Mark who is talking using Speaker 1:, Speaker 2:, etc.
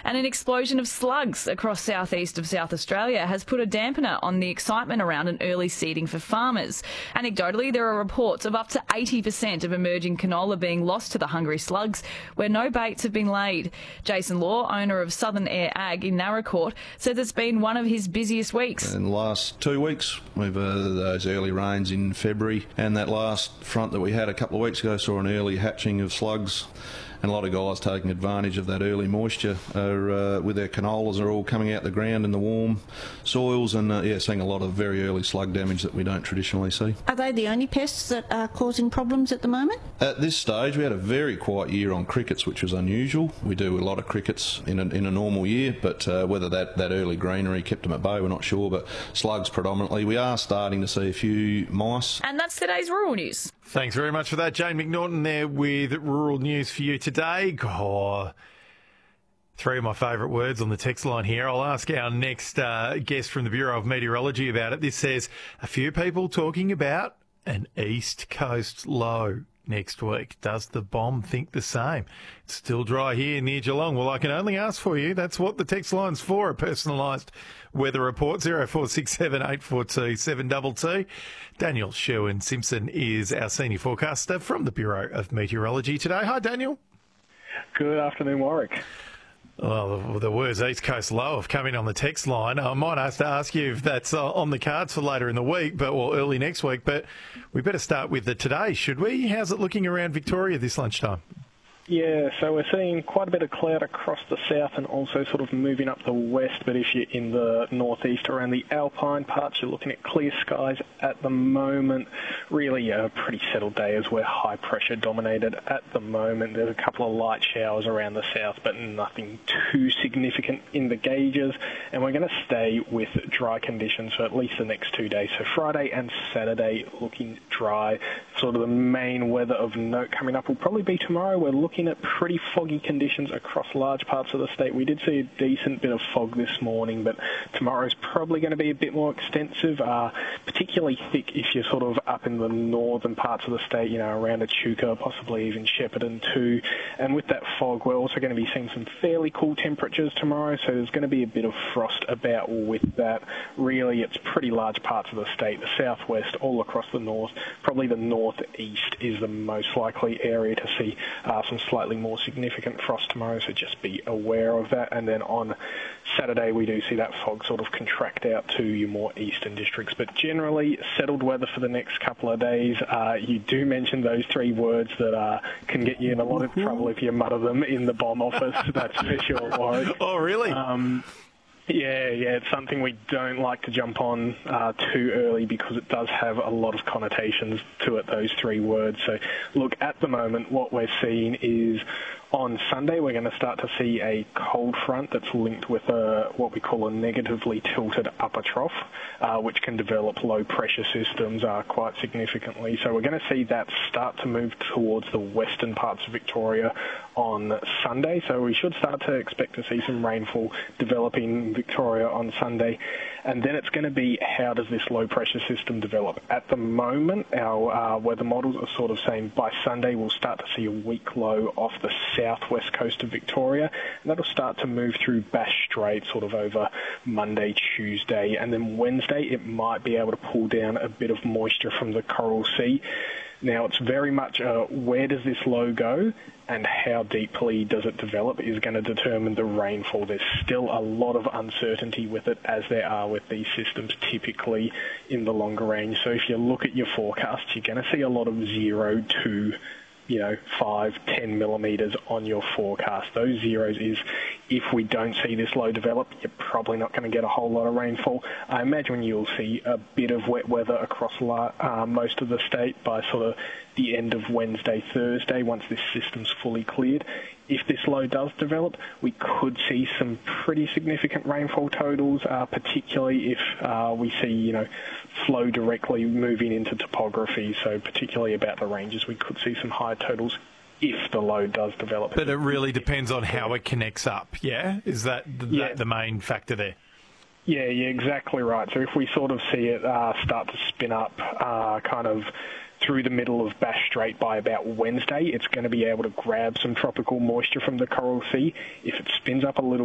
Speaker 1: And an explosion of slugs across southeast of South Australia has put a dampener on the excitement around an early seeding for farmers. Anecdotally, there are reports of up to 80% of emerging canola being lost to the hungry slugs, where no baits have been laid. Jason Law, owner of Southern Air Ag in Naracoorte, says it's been one of his busiest weeks.
Speaker 2: In the last 2 weeks, we've those early rains in February, and that last front that we had a couple of weeks ago saw an early hatching of slugs. And a lot of guys taking advantage of that early moisture with their canolas are all coming out the ground in the warm soils and seeing a lot of very early slug damage that we don't traditionally see.
Speaker 3: Are they the only pests that are causing problems at the moment?
Speaker 2: At this stage, we had a very quiet year on crickets, which was unusual. We do a lot of crickets in a normal year, but whether that early greenery kept them at bay, we're not sure. But slugs predominantly. We are starting to see a few mice.
Speaker 1: And that's today's Rural News.
Speaker 4: Thanks very much for that, Jane McNaughton there with Rural News for you today. God, three of my favourite words on the text line here. I'll ask our next guest from the Bureau of Meteorology about it. This says, a few people talking about an East Coast low next week. Does the bomb think the same? It's still dry here near Geelong. Well, I can only ask for you. That's what the text line's for, a personalised weather report. 0467 842 722. Daniel Sherwin-Simpson is our senior forecaster from the Bureau of Meteorology today. Hi, Daniel.
Speaker 5: Good afternoon, Warwick.
Speaker 4: Well, the words East Coast low have come in on the text line. I might have to ask you if that's on the cards for later in the week, or early next week. But we better start with the today, should we? How's it looking around Victoria this lunchtime?
Speaker 5: Yeah, so we're seeing quite a bit of cloud across the south and also sort of moving up the west. But if you're in the northeast around the alpine parts, you're looking at clear skies at the moment. Really a pretty settled day as we're high pressure dominated at the moment. There's a couple of light showers around the south, but nothing too significant in the gauges. And we're going to stay with dry conditions for at least the next 2 days. So Friday and Saturday looking dry. Sort of the main weather of note coming up will probably be tomorrow. We're looking at pretty foggy conditions across large parts of the state. We did see a decent bit of fog this morning, but tomorrow's probably going to be a bit more extensive, particularly thick if you're sort of up in the northern parts of the state, around Echuca, possibly even Shepparton too. And with that fog, we're also going to be seeing some fairly cool temperatures tomorrow, so there's going to be a bit of frost about with that. Really, it's pretty large parts of the state, the southwest, all across the north. Probably the northeast is the most likely area to see some slightly more significant frost tomorrow, so just be aware of that. And then on Saturday, we do see that fog sort of contract out to your more eastern districts. But generally, settled weather for the next couple of days. You do mention those three words that can get you in a lot of trouble if you mutter them in the bomb office, that's for sure, Warwick.
Speaker 4: Oh, really?
Speaker 5: Yeah, it's something we don't like to jump on too early because it does have a lot of connotations to it, those three words. So, look, at the moment, what we're seeing is on Sunday, we're going to start to see a cold front that's linked with what we call a negatively tilted upper trough, which can develop low-pressure systems quite significantly. So we're going to see that start to move towards the western parts of Victoria on Sunday. So we should start to expect to see some rainfall developing in Victoria on Sunday. And then it's going to be, how does this low-pressure system develop? At the moment, our weather models are sort of saying by Sunday we'll start to see a weak low off the southwest coast of Victoria, and that'll start to move through Bass Strait sort of over Monday, Tuesday, and then Wednesday it might be able to pull down a bit of moisture from the Coral Sea. Now, it's very much where does this low go and how deeply does it develop is going to determine the rainfall. There's still a lot of uncertainty with it, as there are with these systems typically in the longer range. So if you look at your forecasts, you're going to see a lot of 0 to 5, 10 millimetres on your forecast. Those zeros is if we don't see this low develop, you're probably not going to get a whole lot of rainfall. I imagine you'll see a bit of wet weather across most of the state by sort of the end of Wednesday, Thursday, once this system's fully cleared. If this low does develop, we could see some pretty significant rainfall totals, particularly if we see, flow directly moving into topography. So particularly about the ranges, we could see some high totals if the low does develop.
Speaker 4: But it really depends on how it connects up, yeah? Is that the main factor there?
Speaker 5: Yeah, exactly right. So if we sort of see it start to spin up kind of through the middle of Bass Strait by about Wednesday, it's going to be able to grab some tropical moisture from the Coral Sea. If it spins up a little